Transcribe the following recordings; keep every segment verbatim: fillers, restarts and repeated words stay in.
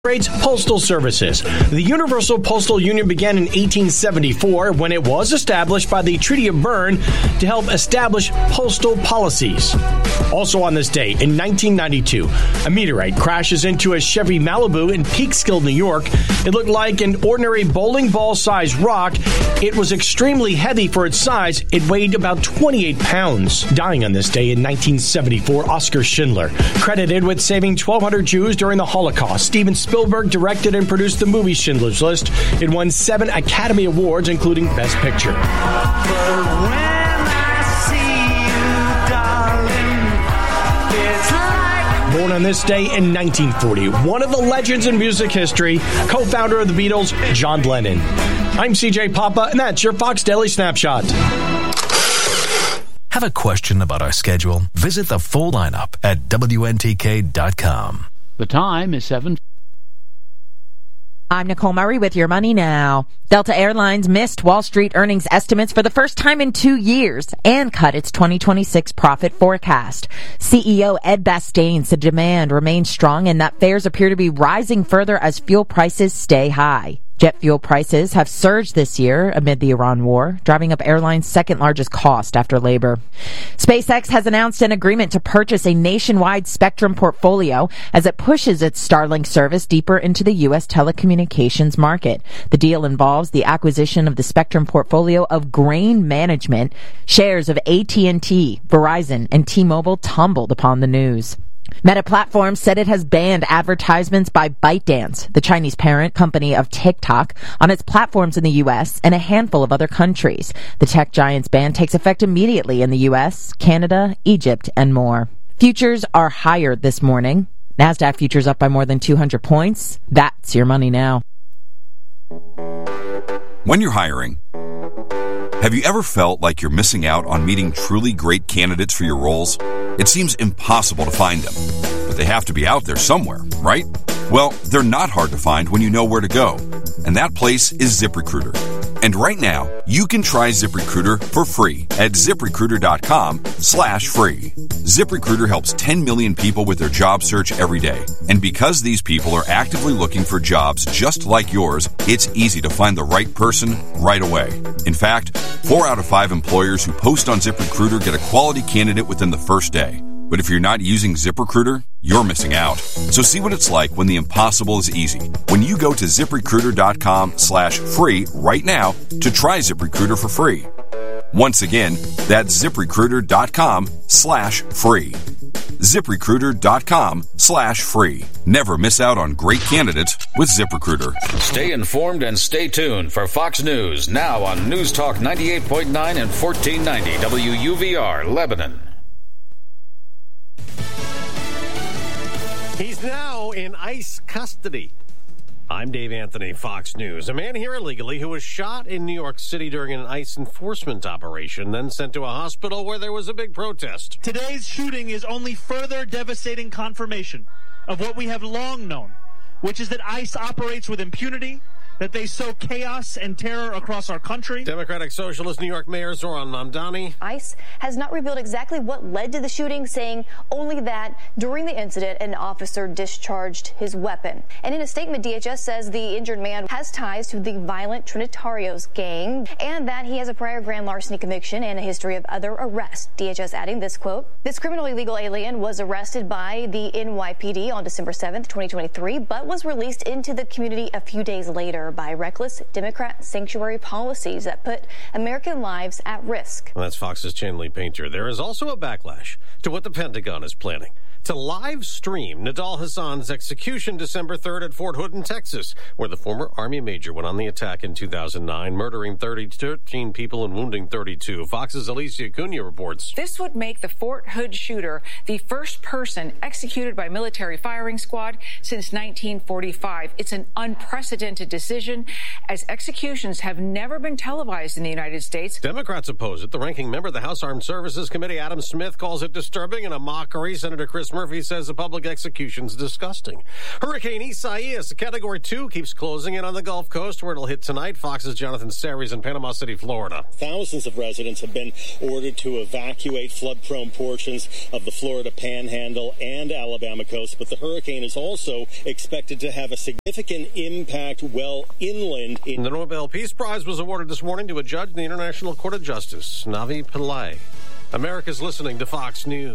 Operates postal services. The Universal Postal Union began in eighteen seventy-four when it was established by the Treaty of Berne to help establish postal policies. Also on this day, in nineteen ninety-two, a meteorite crashes into a Chevy Malibu in Peekskill, New York. It looked like an ordinary bowling ball-sized rock. It was extremely heavy for its size. It weighed about twenty-eight pounds. Dying on this day in nineteen seventy-four, Oskar Schindler, credited with saving twelve hundred Jews during the Holocaust. Steven Spielberg directed and produced the movie Schindler's List. It won seven Academy Awards, including Best Picture. Born on this day in nineteen forty, one of the legends in music history, co-founder of the Beatles, John Lennon. I'm C J Papa, and that's your Fox Daily Snapshot. Have a question about our schedule? Visit the full lineup at W N T K dot com. The time is seven. I'm Nicole Murray with your money now. Delta Airlines missed Wall Street earnings estimates for the first time in two years and cut its twenty twenty-six profit forecast. C E O Ed Bastian said demand remains strong and that fares appear to be rising further as fuel prices stay high. Jet fuel prices have surged this year amid the Iran war, driving up airlines' second largest cost after labor. SpaceX has announced an agreement to purchase a nationwide spectrum portfolio as it pushes its Starlink service deeper into the U S telecommunications market. The deal involves the acquisition of the spectrum portfolio of Grain Management. Shares of A T and T, Verizon, and T-Mobile tumbled upon the news. Meta Platforms said it has banned advertisements by ByteDance, the Chinese parent company of TikTok, on its platforms in the U S and a handful of other countries. The tech giant's ban takes effect immediately in the U S, Canada, Egypt, and more. Futures are higher this morning. NASDAQ futures up by more than two hundred points. That's your money now. When you're hiring, have you ever felt like you're missing out on meeting truly great candidates for your roles? It seems impossible to find them, but they have to be out there somewhere, right? Well, they're not hard to find when you know where to go, and that place is ZipRecruiter. And right now, you can try ZipRecruiter for free at ZipRecruiter.com slash free. ZipRecruiter helps ten million people with their job search every day. And because these people are actively looking for jobs just like yours, it's easy to find the right person right away. In fact, four out of five employers who post on ZipRecruiter get a quality candidate within the first day. But if you're not using ZipRecruiter, you're missing out. So see what it's like when the impossible is easy. When you go to ZipRecruiter.com slash free right now to try ZipRecruiter for free. Once again, that's ZipRecruiter.com slash free. ZipRecruiter.com slash free. Never miss out on great candidates with ZipRecruiter. Stay informed and stay tuned for Fox News now on News Talk ninety-eight point nine and fourteen ninety W U V R Lebanon. He's now in ICE custody. I'm Dave Anthony, Fox News. A man here illegally who was shot in New York City during an ICE enforcement operation, then sent to a hospital where there was a big protest. Today's shooting is only further devastating confirmation of what we have long known, which is that ICE operates with impunity, that they sow chaos and terror across our country. Democratic Socialist New York Mayor Zohran Mamdani. ICE has not revealed exactly what led to the shooting, saying only that during the incident, an officer discharged his weapon. And in a statement, D H S says the injured man has ties to the violent Trinitarios gang and that he has a prior grand larceny conviction and a history of other arrests. D H S adding this quote, "This criminally illegal alien was arrested by the N Y P D on December seventh, twenty twenty-three, but was released into the community a few days later by reckless Democrat sanctuary policies that put American lives at risk." Well, that's Fox's Chanley Painter. There is also a backlash to what the Pentagon is planning to live stream Nidal Hassan's execution December third at Fort Hood in Texas, where the former Army major went on the attack in two thousand nine, murdering thirteen people and wounding thirty-two. Fox's Alicia Cunha reports. This would make the Fort Hood shooter the first person executed by military firing squad since nineteen forty-five. It's an unprecedented decision, as executions have never been televised in the United States. Democrats oppose it. The ranking member of the House Armed Services Committee, Adam Smith, calls it disturbing and a mockery. Senator Chris Wes Murphy says a public execution's disgusting. Hurricane Isaias, a Category two, keeps closing in on the Gulf Coast, where it'll hit tonight. Fox's Jonathan Sarries in Panama City, Florida. Thousands of residents have been ordered to evacuate flood-prone portions of the Florida Panhandle and Alabama coast, but the hurricane is also expected to have a significant impact well inland. In- the Nobel Peace Prize was awarded this morning to a judge in the International Court of Justice, Navi Pillay. America's listening to Fox News.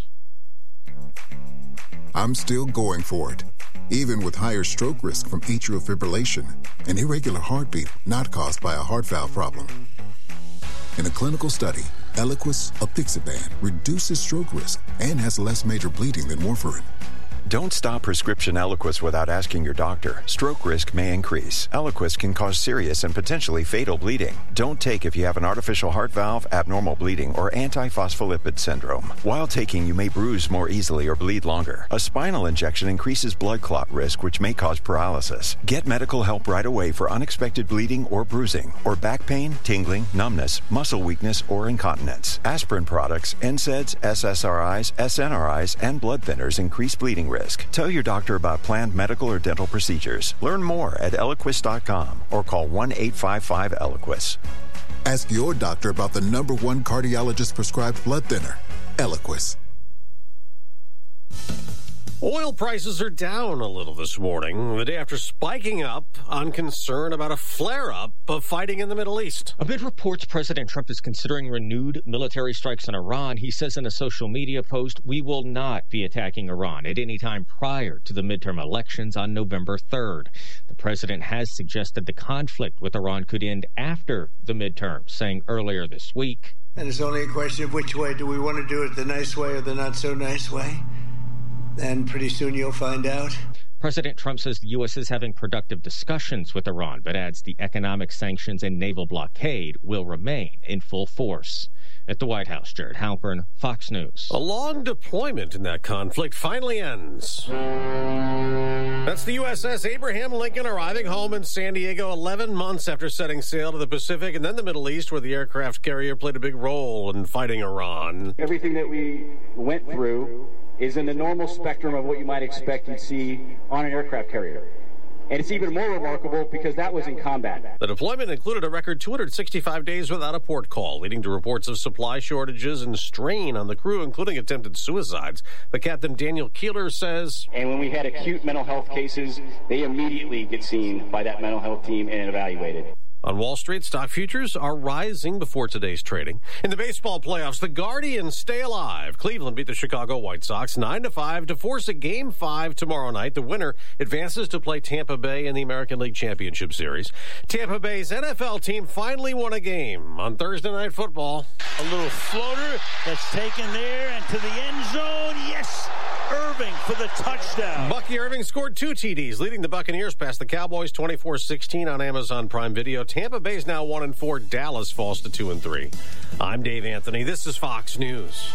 I'm still going for it, even with higher stroke risk from atrial fibrillation, an irregular heartbeat not caused by a heart valve problem. In a clinical study, Eliquis apixaban reduces stroke risk and has less major bleeding than warfarin. Don't stop prescription Eliquis without asking your doctor. Stroke risk may increase. Eliquis can cause serious and potentially fatal bleeding. Don't take if you have an artificial heart valve, abnormal bleeding, or antiphospholipid syndrome. While taking, you may bruise more easily or bleed longer. A spinal injection increases blood clot risk, which may cause paralysis. Get medical help right away for unexpected bleeding or bruising, or back pain, tingling, numbness, muscle weakness, or incontinence. Aspirin products, N SAIDs, S S R Is, S N R Is, and blood thinners increase bleeding risk. Risk. Tell your doctor about planned medical or dental procedures. Learn more at Eliquis dot com or call one eight five five Eliquis. Ask your doctor about the number one cardiologist-prescribed blood thinner, Eliquis. Oil prices are down a little this morning, the day after spiking up on concern about a flare-up of fighting in the Middle East. Amid reports President Trump is considering renewed military strikes on Iran, he says in a social media post, "We will not be attacking Iran at any time prior to the midterm elections on November third. The president has suggested the conflict with Iran could end after the midterms, saying earlier this week, "And it's only a question of which way. Do we want to do it the nice way or the not-so-nice way? And pretty soon you'll find out." President Trump says the U S is having productive discussions with Iran, but adds the economic sanctions and naval blockade will remain in full force. At the White House, Jared Halpern, Fox News. A long deployment in that conflict finally ends. That's the U S S Abraham Lincoln arriving home in San Diego eleven months after setting sail to the Pacific and then the Middle East, where the aircraft carrier played a big role in fighting Iran. Everything that we went through is in the normal spectrum of what you might expect you'd see on an aircraft carrier. And it's even more remarkable because that was in combat. The deployment included a record two hundred sixty-five days without a port call, leading to reports of supply shortages and strain on the crew, including attempted suicides. But Captain Daniel Keeler says, "And when we had acute mental health cases, they immediately get seen by that mental health team and evaluated." On Wall Street, stock futures are rising before today's trading. In the baseball playoffs, the Guardians stay alive. Cleveland beat the Chicago White Sox nine to five to force a Game five tomorrow night. The winner advances to play Tampa Bay in the American League Championship Series. Tampa Bay's N F L team finally won a game on Thursday Night Football. A little floater that's taken there and to the end zone. Yes! Irving for the touchdown. Bucky Irving scored two T Ds, leading the Buccaneers past the Cowboys twenty-four sixteen on Amazon Prime Video. Tampa Bay's now one and four. Dallas falls to two and three. I'm Dave Anthony. This is Fox News.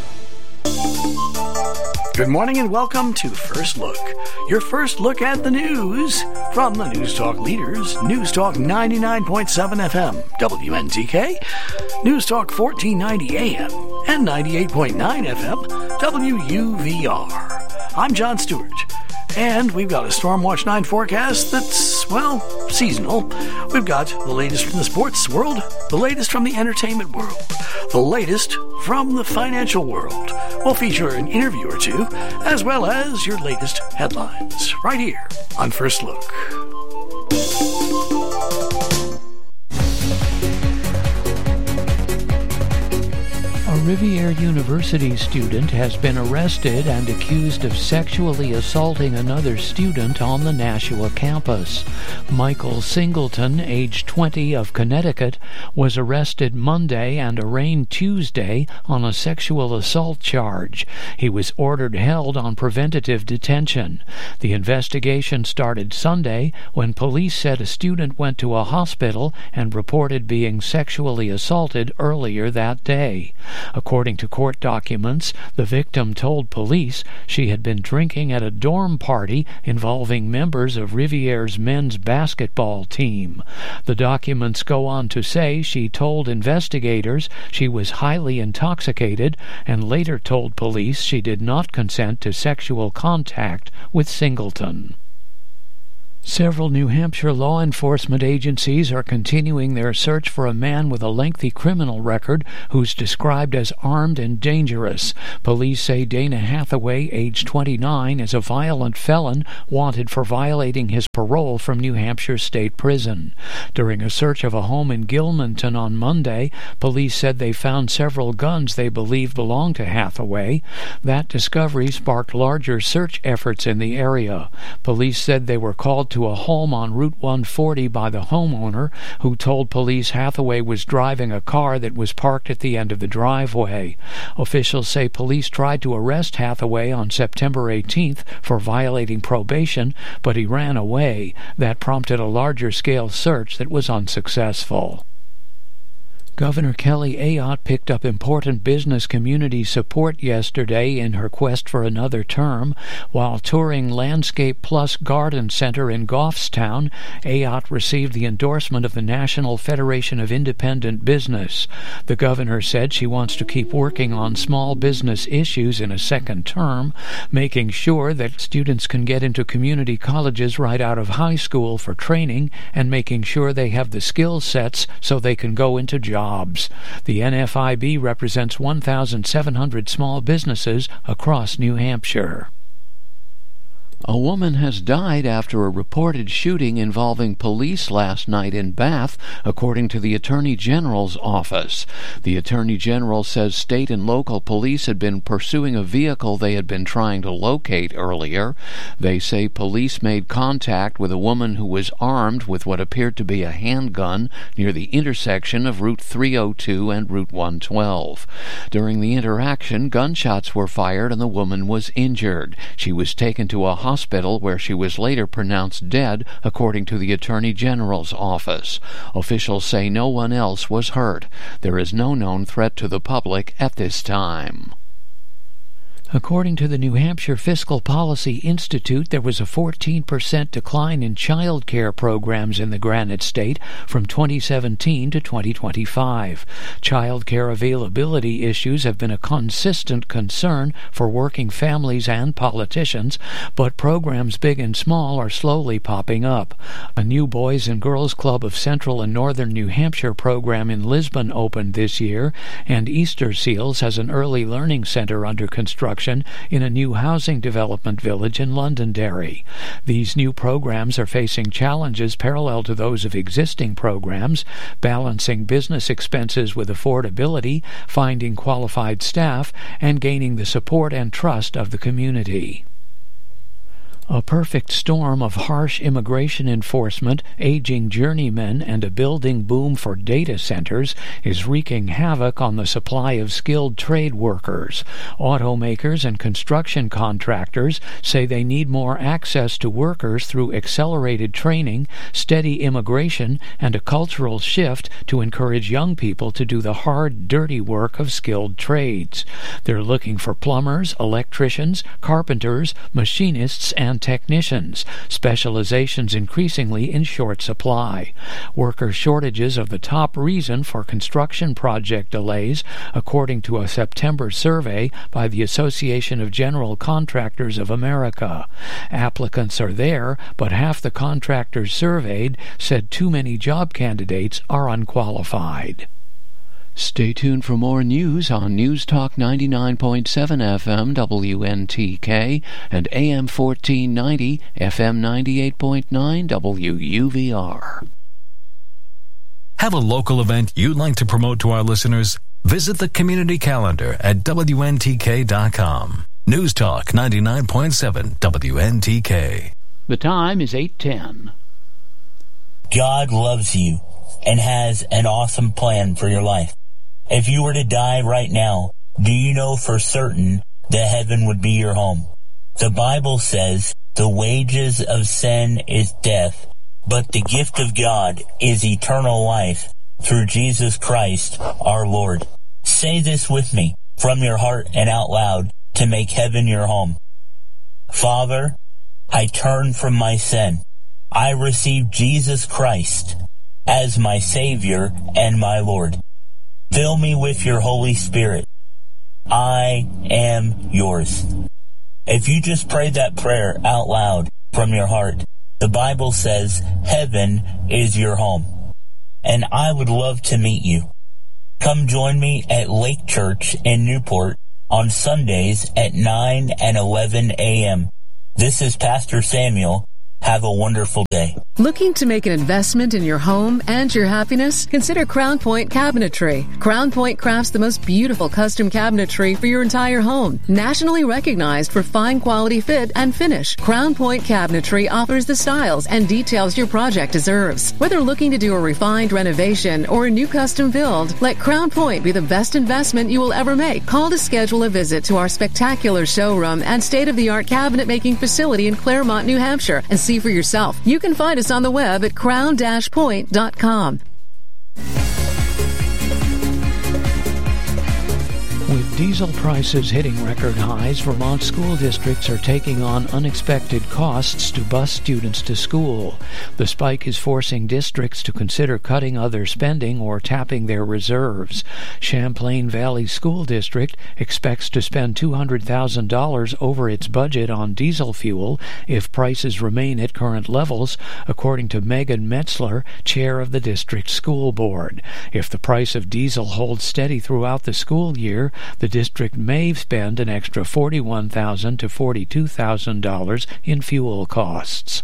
Good morning and welcome to First Look, your first look at the news from the News Talk leaders, News Talk ninety-nine point seven F M, W N T K, News Talk fourteen ninety A M, and ninety-eight point nine F M, W U V R. I'm John Stewart, and we've got a Storm Watch nine forecast that's, well, seasonal. We've got the latest from the sports world, the latest from the entertainment world, the latest from the financial world. We'll feature an interview or two, as well as your latest headlines, right here on First Look. A Rivier University student has been arrested and accused of sexually assaulting another student on the Nashua campus. Michael Singleton, age twenty, of Connecticut, was arrested Monday and arraigned Tuesday on a sexual assault charge. He was ordered held on preventative detention. The investigation started Sunday when police said a student went to a hospital and reported being sexually assaulted earlier that day. According to court documents, the victim told police she had been drinking at a dorm party involving members of Riviere's men's basketball team. The documents go on to say she told investigators she was highly intoxicated and later told police she did not consent to sexual contact with Singleton. Several New Hampshire law enforcement agencies are continuing their search for a man with a lengthy criminal record who's described as armed and dangerous. Police say Dana Hathaway, age twenty-nine, is a violent felon wanted for violating his parole from New Hampshire State Prison. During a search of a home in Gilmanton on Monday, police said they found several guns they believe belong to Hathaway. That discovery sparked larger search efforts in the area. Police said they were called to to a home on Route one forty by the homeowner, who told police Hathaway was driving a car that was parked at the end of the driveway. Officials say police tried to arrest Hathaway on September eighteenth for violating probation, but he ran away. That prompted a larger-scale search that was unsuccessful. Governor Kelly Ayotte picked up important business community support yesterday in her quest for another term. While touring Landscape Plus Garden Center in Goffstown, Ayotte received the endorsement of the National Federation of Independent Business. The governor said she wants to keep working on small business issues in a second term, making sure that students can get into community colleges right out of high school for training, and making sure they have the skill sets so they can go into jobs. The N F I B represents one thousand seven hundred small businesses across New Hampshire. A woman has died after a reported shooting involving police last night in Bath, according to the Attorney General's office. The Attorney General says state and local police had been pursuing a vehicle they had been trying to locate earlier. They say police made contact with a woman who was armed with what appeared to be a handgun near the intersection of Route three oh two and Route one twelve. During the interaction, gunshots were fired and the woman was injured. She was taken to a hospital where she was later pronounced dead, according to the Attorney General's office. Officials say no one else was hurt. There is no known threat to the public at this time. According to the New Hampshire Fiscal Policy Institute, there was a fourteen percent decline in child care programs in the Granite State from twenty seventeen to twenty twenty-five. Child care availability issues have been a consistent concern for working families and politicians, but programs big and small are slowly popping up. A new Boys and Girls Club of Central and Northern New Hampshire program in Lisbon opened this year, and Easter Seals has an early learning center under construction in a new housing development village in Londonderry. These new programs are facing challenges parallel to those of existing programs, balancing business expenses with affordability, finding qualified staff, and gaining the support and trust of the community. A perfect storm of harsh immigration enforcement, aging journeymen, and a building boom for data centers is wreaking havoc on the supply of skilled trade workers. Automakers and construction contractors say they need more access to workers through accelerated training, steady immigration, and a cultural shift to encourage young people to do the hard, dirty work of skilled trades. They're looking for plumbers, electricians, carpenters, machinists, and technicians, specializations increasingly in short supply. Worker shortages are the top reason for construction project delays, according to a September survey by the Association of General Contractors of America. Applicants are there, but half the contractors surveyed said too many job candidates are unqualified. Stay tuned for more news on News Talk ninety-nine point seven F M W N T K and A M fourteen ninety F M ninety-eight point nine W U V R. Have a local event you'd like to promote to our listeners? Visit the community calendar at W N T K dot com. News Talk ninety-nine point seven W N T K. The time is eight ten. God loves you and has an awesome plan for your life. If you were to die right now, do you know for certain that heaven would be your home? The Bible says the wages of sin is death, but the gift of God is eternal life through Jesus Christ our Lord. Say this with me from your heart and out loud to make heaven your home. Father, I turn from my sin. I receive Jesus Christ as my Savior and my Lord. Fill me with your Holy Spirit. I am yours. If you just pray that prayer out loud from your heart, the Bible says heaven is your home. And I would love to meet you. Come join me at Lake Church in Newport on Sundays at nine and eleven a.m. This is Pastor Samuel. Have a wonderful day. Looking to make an investment in your home and your happiness? Consider Crown Point Cabinetry. Crown Point crafts the most beautiful custom cabinetry for your entire home. Nationally recognized for fine quality fit and finish, Crown Point Cabinetry offers the styles and details your project deserves. Whether looking to do a refined renovation or a new custom build, let Crown Point be the best investment you will ever make. Call to schedule a visit to our spectacular showroom and state-of-the-art cabinet making facility in Claremont, New Hampshire, and see for yourself. You can find us on the web at crown dash point dot com. With diesel prices hitting record highs, Vermont school districts are taking on unexpected costs to bus students to school. The spike is forcing districts to consider cutting other spending or tapping their reserves. Champlain Valley School District expects to spend two hundred thousand dollars over its budget on diesel fuel if prices remain at current levels, according to Megan Metzler, chair of the district school board. If the price of diesel holds steady throughout the school year, the district may spend an extra forty-one thousand dollars to forty-two thousand dollars in fuel costs.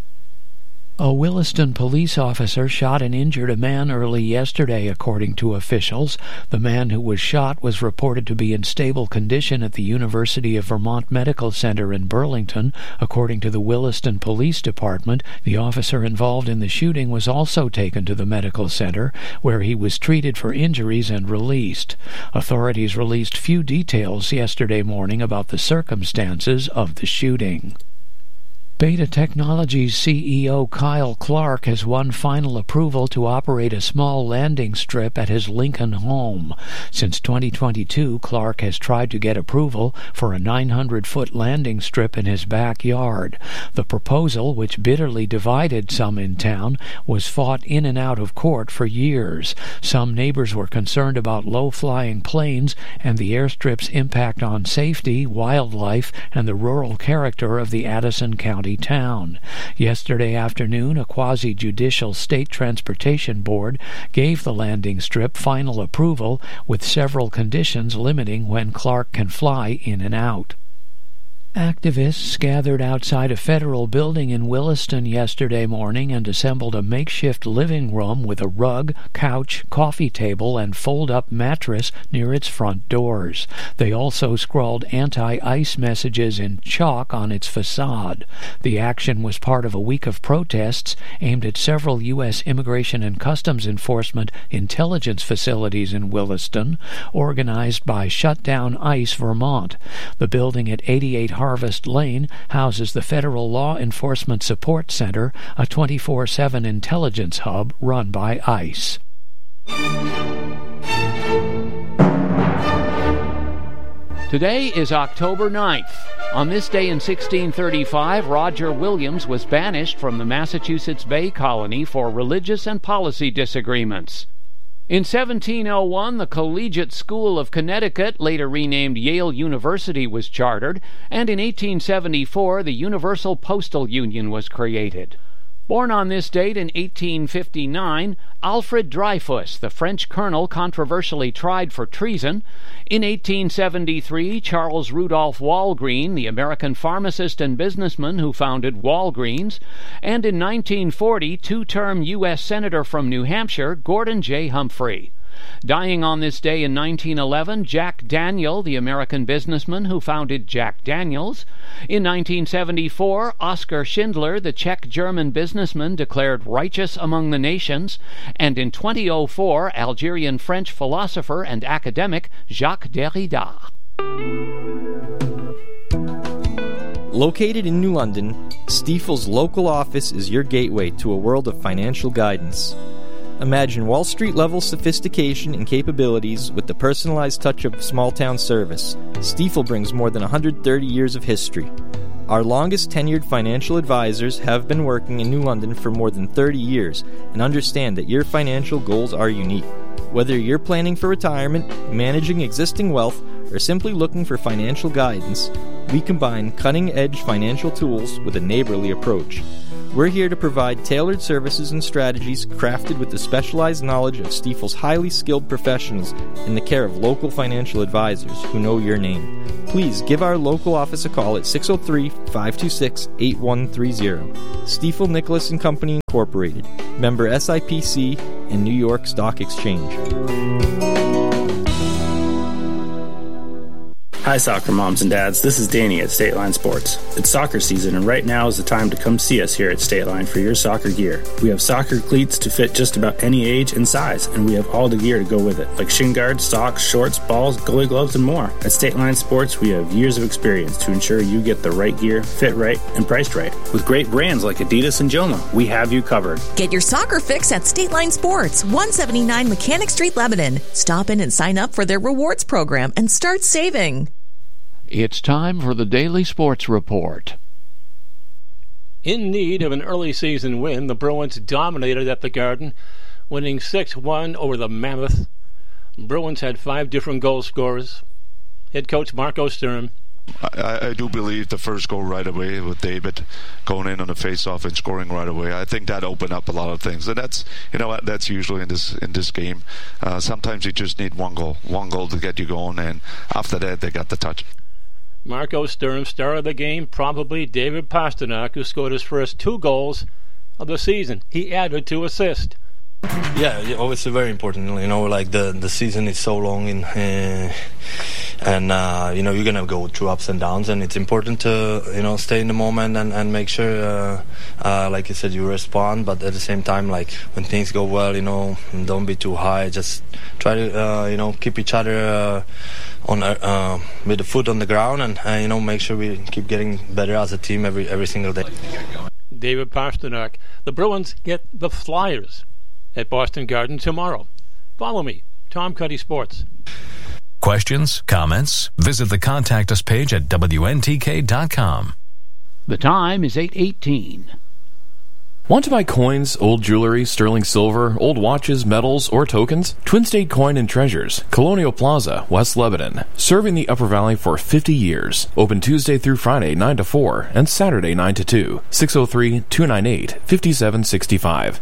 A Williston police officer shot and injured a man early yesterday, according to officials. The man who was shot was reported to be in stable condition at the University of Vermont Medical Center in Burlington, according to the Williston Police Department. The officer involved in the shooting was also taken to the medical center, where he was treated for injuries and released. Authorities released few details yesterday morning about the circumstances of the shooting. Beta Technologies C E O Kyle Clark has won final approval to operate a small landing strip at his Lincoln home. Since twenty twenty-two, Clark has tried to get approval for a nine hundred foot landing strip in his backyard. The proposal, which bitterly divided some in town, was fought in and out of court for years. Some neighbors were concerned about low-flying planes and the airstrip's impact on safety, wildlife, and the rural character of the Addison County town. Yesterday afternoon, a quasi-judicial state transportation board gave the landing strip final approval, with several conditions limiting when Clark can fly in and out. Activists gathered outside a federal building in Williston yesterday morning and assembled a makeshift living room with a rug, couch, coffee table, and fold-up mattress near its front doors. They also scrawled anti-ICE messages in chalk on its facade. The action was part of a week of protests aimed at several U S Immigration and Customs Enforcement intelligence facilities in Williston, organized by Shutdown ICE Vermont. The building at eighty-eight Harvest Lane houses the Federal Law Enforcement Support Center, a twenty-four seven intelligence hub run by ICE. Today is October ninth. On this day in sixteen thirty-five, Roger Williams was banished from the Massachusetts Bay Colony for religious and policy disagreements. In seventeen oh one, the Collegiate School of Connecticut, later renamed Yale University, was chartered, and in eighteen seventy-four, the Universal Postal Union was created. Born on this date in eighteen fifty-nine, Alfred Dreyfus, the French colonel controversially tried for treason. In eighteen seventy-three, Charles Rudolph Walgreen, the American pharmacist and businessman who founded Walgreens. And in nineteen forty, two-term U S Senator from New Hampshire, Gordon J. Humphrey. Dying on this day in nineteen eleven, Jack Daniel, the American businessman who founded Jack Daniels. In nineteen seventy-four, Oskar Schindler, the Czech-German businessman, declared righteous among the nations. And in twenty oh four, Algerian-French philosopher and academic Jacques Derrida. Located in New London, Stifel's local office is your gateway to a world of financial guidance. Imagine Wall Street-level sophistication and capabilities with the personalized touch of small-town service. Stifel brings more than one hundred thirty years of history. Our longest-tenured financial advisors have been working in New London for more than thirty years and understand that your financial goals are unique. Whether you're planning for retirement, managing existing wealth, or simply looking for financial guidance, we combine cutting-edge financial tools with a neighborly approach. We're here to provide tailored services and strategies crafted with the specialized knowledge of Stifel's highly skilled professionals in the care of local financial advisors who know your name. Please give our local office a call at six oh three, five two six, eight one three zero. Stifel Nicholas and Company Incorporated, member S I P C and New York Stock Exchange. Hi soccer moms and dads, this is Danny at State Line Sports. It's soccer season and right now is the time to come see us here at State Line for your soccer gear. We have soccer cleats to fit just about any age and size, and we have all the gear to go with it, like shin guards, socks, shorts, balls, goalie gloves, and more. At State Line Sports, we have years of experience to ensure you get the right gear, fit right, and priced right. With great brands like Adidas and Joma, we have you covered. Get your soccer fix at State Line Sports, one seventy-nine Mechanic Street, Lebanon. Stop in and sign up for their rewards program and start saving. It's time for the Daily Sports Report. In need of an early season win, the Bruins dominated at the Garden, winning six one over the Mammoth. Bruins had five different goal scorers. Head coach Marco Sturm. I, I do believe the first goal right away with David going in on the face-off and scoring right away. I think that opened up a lot of things, and that's you know that's usually in this in this game. Uh, sometimes you just need one goal, one goal to get you going, and after that they got the touch. Marco Sturm, star of the game, probably David Pastrnak, who scored his first two goals of the season. He added two assists. Yeah, obviously very important. You know, like the the season is so long, in, uh, and uh, you know you're gonna go through ups and downs, and it's important to you know stay in the moment and, and make sure, uh, uh, like you said, you respond. But at the same time, like when things go well, you know, don't be too high. Just try to uh, you know keep each other uh, on uh, with the foot on the ground, and uh, you know make sure we keep getting better as a team every every single day. David Pastrnak. The Bruins get the Flyers at Boston Garden tomorrow. Follow me, Tom Cuddy Sports. Questions, comments? Visit the Contact Us page at W N T K dot com. The time is eight eighteen. Want to buy coins, old jewelry, sterling silver, old watches, medals, or tokens? Twin State Coin and Treasures, Colonial Plaza, West Lebanon. Serving the Upper Valley for fifty years. Open Tuesday through Friday, nine to four, and Saturday, nine to two. six oh three, two nine eight, five seven six five.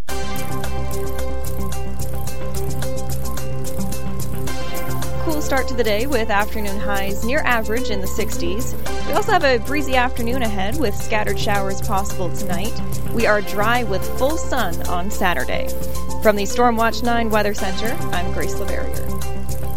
Start to the day with afternoon highs near average in the sixties. We also have a breezy afternoon ahead with scattered showers possible tonight. We are dry with full sun on Saturday. From the Stormwatch nine Weather Center, I'm Grace LaVerrier.